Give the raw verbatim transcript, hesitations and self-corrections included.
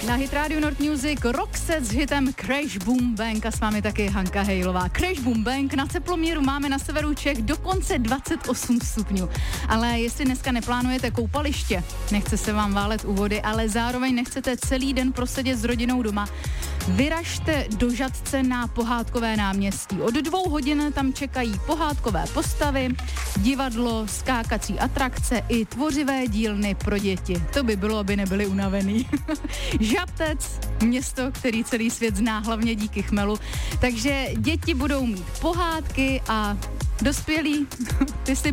Na Hit Radio Nord Music Roxette s hitem Crash Boom Bang a s vámi taky Hanka Hejlová. Crash Boom Bang, na teplomíru máme na severu Čech dokonce dvacet osm stupňů. Ale jestli dneska neplánujete koupaliště, nechce se vám válet u vody, ale zároveň nechcete celý den prosedět s rodinou doma, vyražte do Žatce na Pohádkové náměstí. Od dvou hodin tam čekají pohádkové postavy, divadlo, skákací atrakce i tvořivé dílny pro děti. To by bylo, aby nebyli unavený. Žatec, město, který celý svět zná hlavně díky chmelu. Takže děti budou mít pohádky a dospělí, ty si